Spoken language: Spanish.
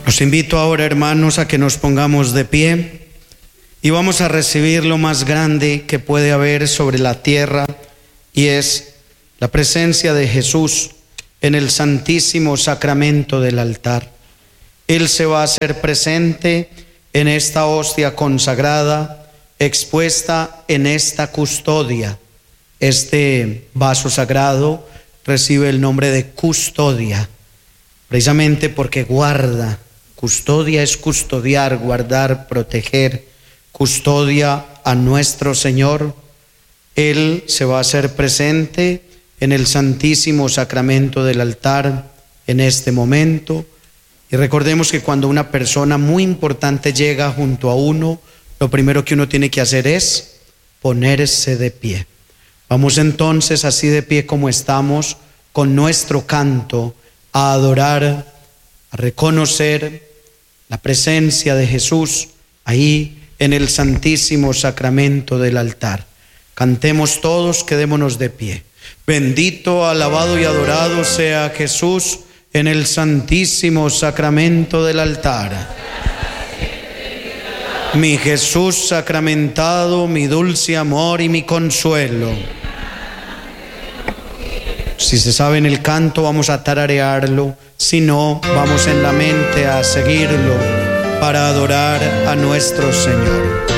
Los invito ahora, hermanos, a que nos pongamos de pie y vamos a recibir lo más grande que puede haber sobre la tierra, y es la presencia de Jesús en el santísimo sacramento del altar. Él se va a hacer presente en esta hostia consagrada, expuesta en esta custodia. Este vaso sagrado recibe el nombre de custodia, precisamente porque guarda. Custodia es custodiar, guardar, proteger. Custodia a nuestro Señor. Él se va a hacer presente en el santísimo sacramento del altar en este momento. Y recordemos que cuando una persona muy importante llega junto a uno, lo primero que uno tiene que hacer es ponerse de pie. Vamos entonces, así de pie como estamos, con nuestro canto, a adorar, a reconocer la presencia de Jesús ahí en el santísimo sacramento del altar. Cantemos todos, quedémonos de pie. Bendito, alabado y adorado sea Jesús en el santísimo sacramento del altar. Mi Jesús sacramentado, mi dulce amor y mi consuelo. Si se sabe en el canto, vamos a tararearlo. Si no, vamos en la mente a seguirlo para adorar a nuestro Señor.